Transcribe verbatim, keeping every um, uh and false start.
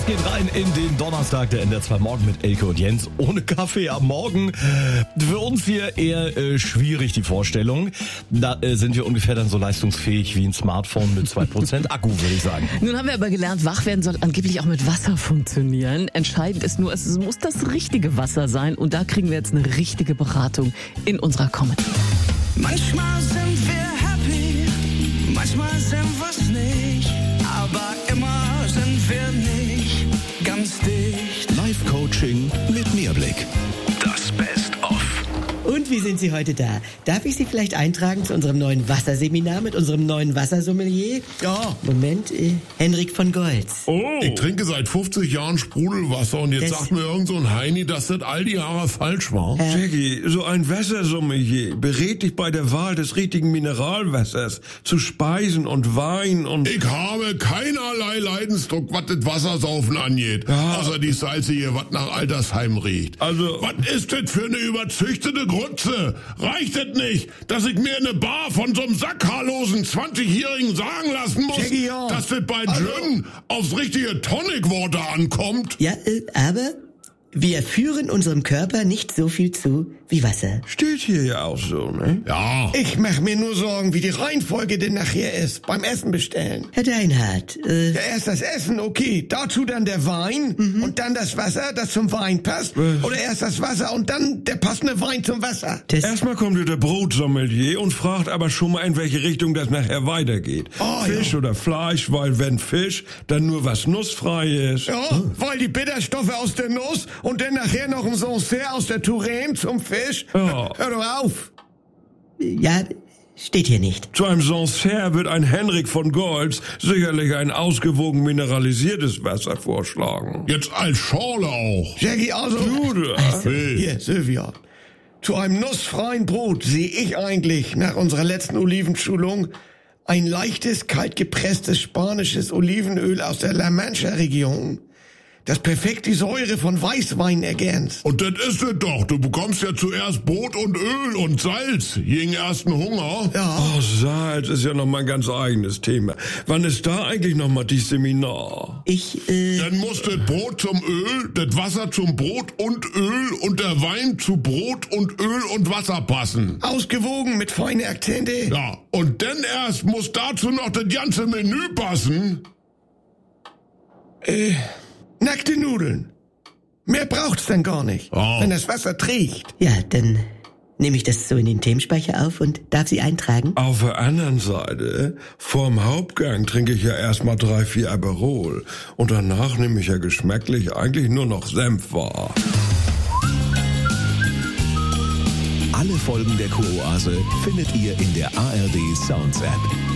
geht rein in den Donnerstag der N D R zwei Morgen mit Elke und Jens. Ohne Kaffee am Morgen. Für uns hier eher äh, schwierig, die Vorstellung. Da äh, sind wir ungefähr dann so leistungsfähig wie ein Smartphone mit zwei Prozent Akku, würde ich sagen. Nun haben wir aber gelernt, wach werden soll angeblich auch mit Wasser funktionieren. Entscheidend ist nur, es muss das richtige Wasser sein. Und da kriegen wir jetzt eine richtige Beratung in unserer Comedy. Manchmal sind wir happy, manchmal sind wir's nicht, aber immer sind wir nicht ganz dicht. Live-Coaching mit Mehrblick. Das Best-of. Und wie sind Sie heute da? Darf ich Sie vielleicht eintragen zu unserem neuen Wasserseminar mit unserem neuen Wassersommelier? Ja. Moment, äh, Henrik von Goltz. Oh. Ich trinke seit fünfzig Jahren Sprudelwasser und jetzt Das- sagt mir irgend so ein Heini, dass das all die Jahre falsch war. Äh, Jackie, so ein Wassersommelier berät dich bei der Wahl des richtigen Mineralwassers zu Speisen und Wein und... Ich habe keinerlei Leidensdruck, was das Wassersaufen angeht. Ja. Außer die Salze hier, was nach Altersheim riecht. Also- Was ist das für eine überzüchtete Grütze? Reicht das nicht, dass ich mir in eine Bar von so einem sackhaarlosen zwanzigjährigen sagen lassen muss, Jackie, ja. dass das bei Also- Gin aufs richtige Tonic Water ankommt? ja, äh, aber wir führen unserem Körper nicht so viel zu wie Wasser. Steht hier ja auch so, ne? Ja. Ich mach mir nur Sorgen, wie die Reihenfolge denn nachher ist, beim Essen bestellen. Herr Deinhardt, äh, Ja, erst das Essen, okay, dazu dann der Wein und dann das Wasser, das zum Wein passt. Was? Oder erst das Wasser und dann der passende Wein zum Wasser. das... Erstmal kommt hier der Brotsommelier und fragt aber schon mal, in welche Richtung das nachher weitergeht. Oh, Fisch ja. oder Fleisch, weil wenn Fisch, dann nur was nussfrei ist. Ja, weil die Bitterstoffe aus der Nuss und dann nachher noch ein Sancerre aus der Touraine zum Fisch. Ja. Hör doch auf. Ja, steht hier nicht. Zu einem Sancerre wird ein Henrik von Goltz sicherlich ein ausgewogen mineralisiertes Wasser vorschlagen. Jetzt als Schorle auch. Jackie, also... Gute. Hey. Hier, Silvia. Zu einem nussfreien Brot sehe ich eigentlich nach unserer letzten Olivenschulung ein leichtes, kalt gepresstes spanisches Olivenöl aus der La Mancha-Region, das perfekt die Säure von Weißwein ergänzt. Und das ist es doch. Du bekommst ja zuerst Brot und Öl und Salz gegen ersten Hunger. Ja, Oh, Salz ist ja noch mal ein ganz eigenes Thema. Wann ist da eigentlich noch mal die Seminar? Ich, äh, Dann muss das Brot zum Öl, das Wasser zum Brot und Öl und der Wein zu Brot und Öl und Wasser passen. ausgewogen mit feinen Akzente. Ja, und dann erst muss dazu noch das ganze Menü passen. Nackte Nudeln. Mehr braucht's dann gar nicht, Oh. wenn das Wasser trägt. ja, dann nehme ich das so in den Themenspeicher auf und darf Sie eintragen? Auf der anderen Seite, vorm Hauptgang trinke ich ja erstmal drei, vier Aperol. Und danach nehme ich ja geschmacklich eigentlich nur noch Senf wahr. Alle Folgen der Kuroase findet ihr in der A R D Sounds App.